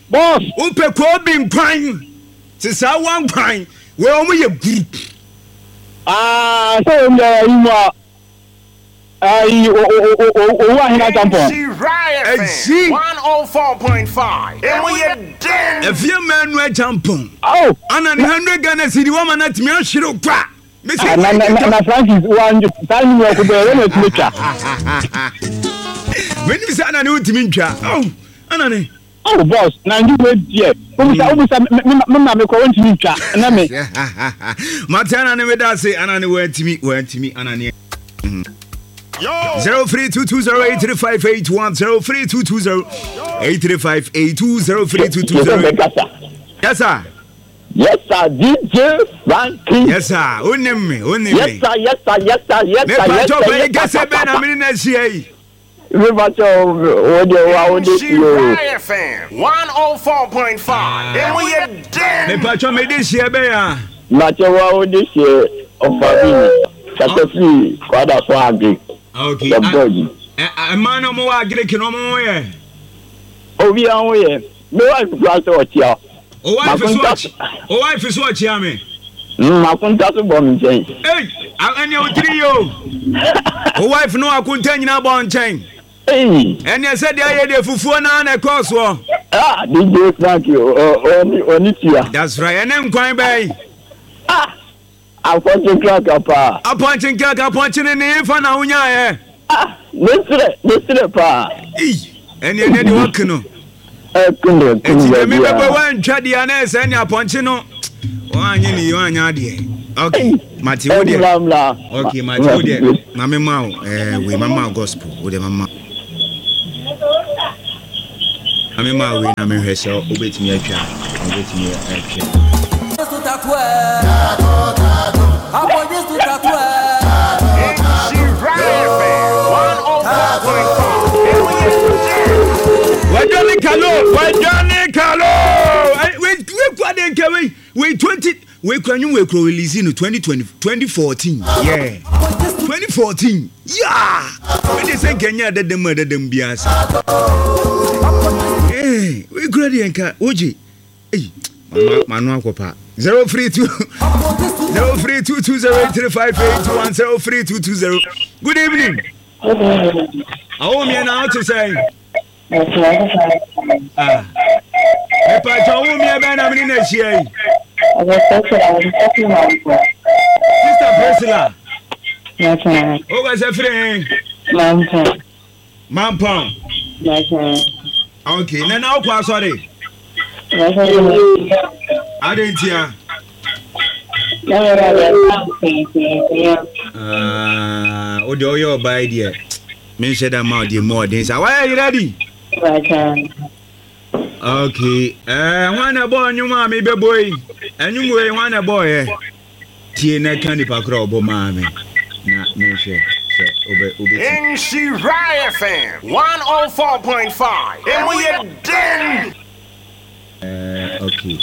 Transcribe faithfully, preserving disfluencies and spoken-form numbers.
Boss. Upe Kobe Pine. Sisa one pine. Where are we a group? Ah, so in the you are. Ah, you oh hina tampon. She one oh four point five. And we are dead. A few men were jumping. Oh, and a hundred Ghana city woman at me, she look back. Na na na Francis one time we go there na tmika. When you say na no tmika. Oh, anani. Oh boss, na you wait here. Who say who say me me me ko want tmika. Na me. Matana ne me da say anani we tmi we tmi anani. Yo. zero three two two zero eight three five eight one zero three two two zero eight three five eight two zero three two two zero. Yes sir. Yes sir, D J Frankie. Yes sir, onim me, onim me. Yes sir, yes sir, yes sir, yes me sir. Me pacho be gase be na me na sia yi. Me pacho o de wa o de yo. F M one oh four point five. And we are dead. Me pacho me de sia be ya. Pacho wa o de sia o fa Katafi kwada so agri. Okay. Eh man no mo agri ki no mo ye. O bi an wo ye. Me wa fura so o tia. O wife is watch. O wife is watch ya me. Mm, akunta so bo mi nchen. Hey, ani o tiri yo. O wife no akunta nyina bo nchen. Hey. Eni e se dia ye de fufuo na na course wo. Ah, D J Frankie o o ni tia. That's right. Ene nkwan bai. Ah. Aponche kraka pa. Aponche kraka aponche ne fa na unya ye. Ah, nesre, nesre pa. Eh, eni eni de work no. Eh, kuno, kuno. Eti me bebe wan twa dia na ese eni aponche no. Wanye ni wanya de. Okay, Mati wo de. Okay, Mati wo de. Na me ma eh we mama gospel, wo de mama. Na me ma we na me hwese obetimi atwa. Obetimi atwa. Wajani Kalo, Wajani Kalo. We we kwade nkewe. We twenty we kwanyu we kro release in twenty twenty twenty fourteen. Yeah. twenty fourteen. Yeah. We dey say Kenya de dem de dem biasa. Eh, we grade enka oje. Eh, manu akopa. zero three two zero three two two zero eight three five eight one zero three two two zero. Good evening. How me now to say? Ah. E pa jo wo me be na me na hia yi. Sister Priscilla. Yes, sir. O ga se free. Mampa. Mampa. Yes, sir. Okay, na na kwa sorry. Yes, sir. Adentia. Ah, o de oyo buy there. Me share that mouth the more things. Why are you ready? Right. Okay. Eh, wanna boy nyuma me be boy. Enyum we wanna boy eh. Tie na kan di pakro obo ma me. Na me share. So obe obe. In Shirai F M one oh four point five. And we are dead.